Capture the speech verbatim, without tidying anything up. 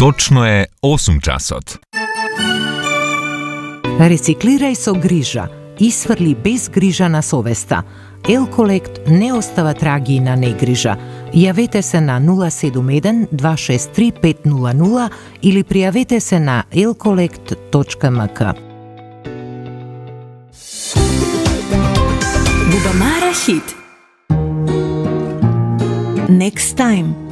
Точно е осум часот. Рециклирај со грижа, исфрли без грижа на совеста. Елколект не остава траги на негрижа. Јавете се на нула седум еден два шест три пет нула нула или пријавете се на елколект точка ем ка. Бубамара хит. Next time.